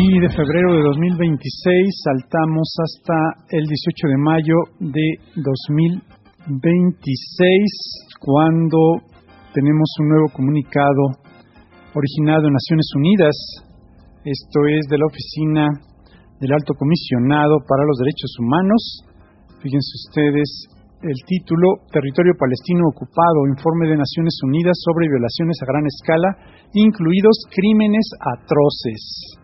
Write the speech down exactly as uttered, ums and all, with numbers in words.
Y de febrero de dos mil veintiséis saltamos hasta el dieciocho de mayo de dos mil veintiséis, cuando tenemos un nuevo comunicado originado en Naciones Unidas. Esto es de la Oficina del Alto Comisionado para los Derechos Humanos. Fíjense ustedes el título: Territorio Palestino Ocupado, Informe de Naciones Unidas sobre violaciones a gran escala, incluidos crímenes atroces.